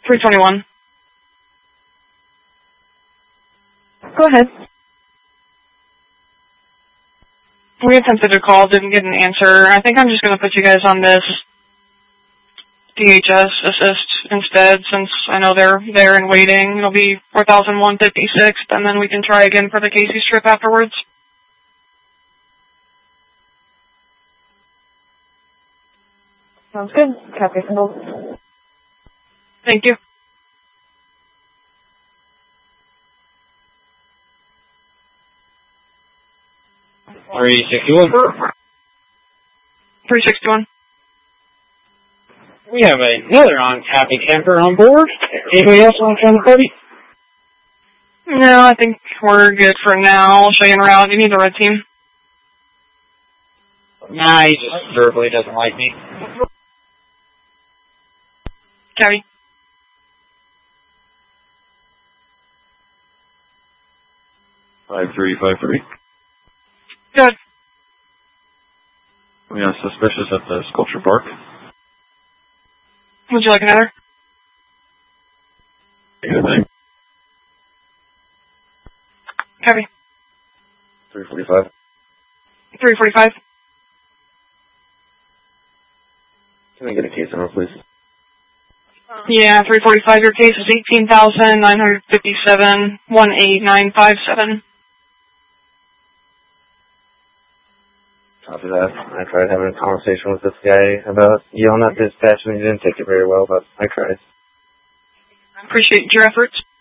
321. Go ahead. We attempted to call, didn't get an answer. I think I'm just going to put you guys on this DHS assist instead, since I know they're there and waiting. It'll be 4,156, and then we can try again for the Casey strip afterwards. Sounds good. Copy from both. Thank you. $361. 361. We have another unhappy camper on board. Anybody else want to join the party? No, I think we're good for now. I'll show you en route. You need the red team. Nah, he just verbally doesn't like me. Copy. Five three. Good. We are suspicious at the Sculpture Park. Would you like another? Good thing. Copy. 345. 345. Can I get a case number, please? Yeah, 345. Your case is 18,957, 18957. Copy that. I tried having a conversation with this guy about yelling at dispatch and he didn't take it very well, but I tried. Appreciate your efforts.